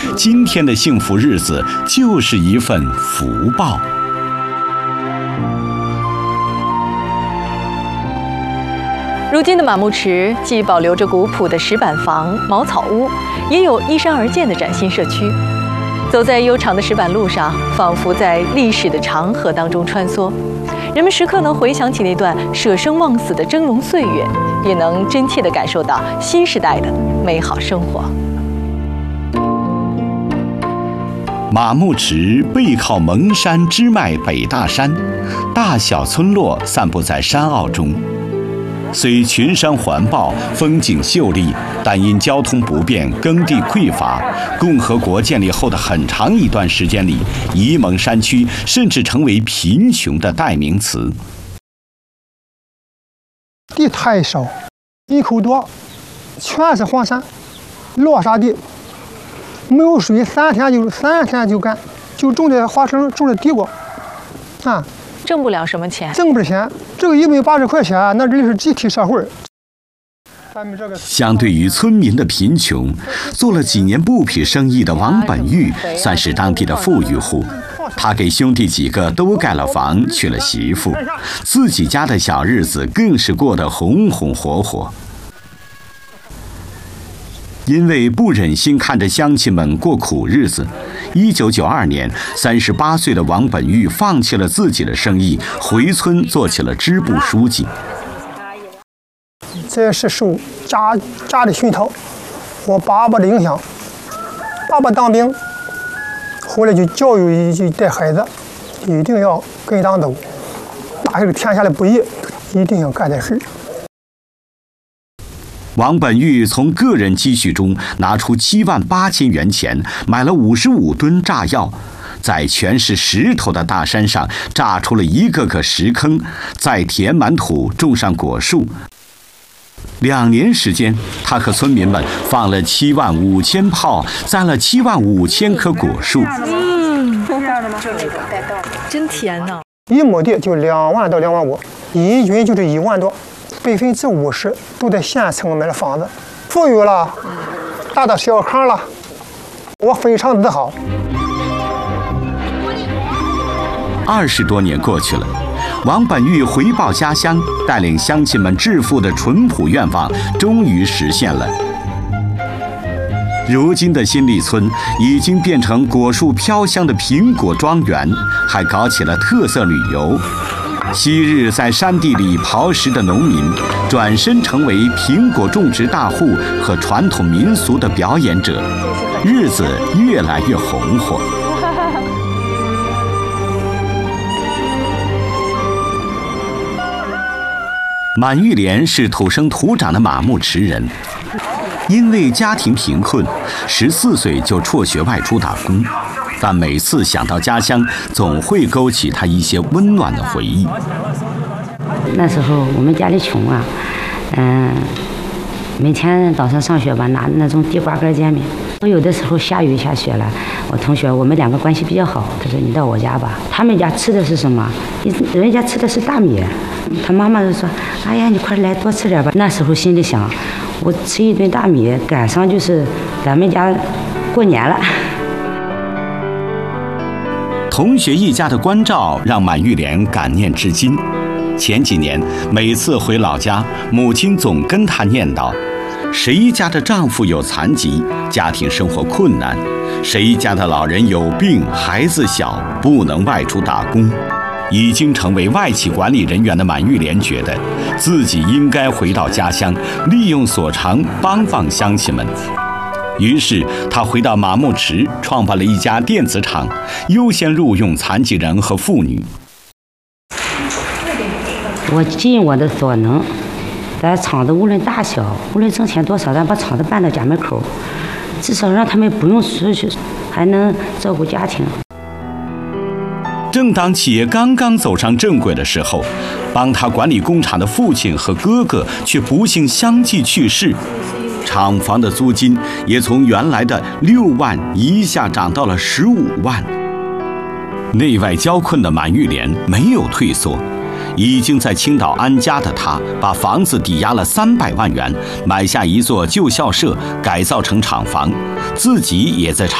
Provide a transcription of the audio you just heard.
今天的幸福日子就是一份福报。 如今的马木池既保留着古朴的石板房、茅草屋，也有依山而建的崭新社区。走在悠长的石板路上，仿佛在历史的长河当中穿梭。人们时刻能回想起那段舍生忘死的峥嵘岁月，也能真切地感受到新时代的美好生活。 马木池背靠蒙山支脉北大山，大小村落散布在山坳中。虽群山环抱，风景秀丽，但因交通不便、耕地匮乏，共和国建立后的很长一段时间里，沂蒙山区甚至成为贫穷的代名词。 地太少，人口多，全是荒山、落沙地，没有水，3天就干，就种的花生，种的地瓜，啊。 挣不了什么钱， 挣不着钱。这个180块钱，那真是集体社会。 相对于村民的贫穷，做了几年布匹生意的王本玉算是当地的富裕户。他给兄弟几个都盖了房，娶了媳妇，自己家的小日子更是过得红红火火。因为不忍心看着乡亲们过苦日子，1992年，38岁的王本玉放弃了自己的生意，回村做起了支部书记。 这是受家的熏陶，我爸爸的影响。爸爸当兵，回来就教育就带孩子，一定要跟党走，打下这天下的不易，一定要干点事。 王本玉从个人积蓄中拿出78000元钱，买了55吨炸药，在全是石头的大山上炸出了一个个石坑，再填满土，种上果树。2年时间，他和村民们放了75000炮，栽了75000棵果树。 真甜呐 ！1亩地就2万到2万5，人均就是1万多。50%都在县城买了房子，富裕了，大到小康了，我非常自豪。 20多年过去了，王本玉回报家乡，带领乡亲们致富的淳朴愿望终于实现了。如今的新立村已经变成果树飘香的苹果庄园，还搞起了特色旅游。昔日在山地里刨食的农民，转身成为苹果种植大户和传统民俗的表演者，日子越来越红火。满玉莲是土生土长的马木池人，因为家庭贫困，14岁就辍学外出打工。但每次想到家乡，总会勾起他一些温暖的回忆。 那时候我们家里穷啊，每天早上上学吧，拿那种地瓜干煎饼。有的时候下雨下雪了，我们2个关系比较好，他说你到我家吧。他们家吃的是什么？人家吃的是大米。他妈妈就说：“哎呀，你快来多吃点吧。”那时候心里想，我吃一顿大米，赶上就是咱们家过年了。 同学一家的关照让满玉莲感念至今。前几年每次回老家，母亲总跟她念叨：谁家的丈夫有残疾，家庭生活困难；谁家的老人有病，孩子小，不能外出打工。已经成为外企管理人员的满玉莲觉得，自己应该回到家乡，利用所长帮帮乡亲们。于是他回到马木池，创办了一家电子厂，优先录用残疾人和妇女。 我尽我的所能，咱厂子无论大小，无论挣钱多少，咱把厂子办到家门口，至少让他们不用出去，还能照顾家庭。 正当企业刚刚走上正轨的时候，帮他管理工厂的父亲和哥哥却不幸相继去世。厂房的租金也从原来的6万一下涨到了15万。内外交困的满玉莲没有退缩，已经在青岛安家的他，把房子抵押了300万元，买下一座旧校舍，改造成厂房，自己也在厂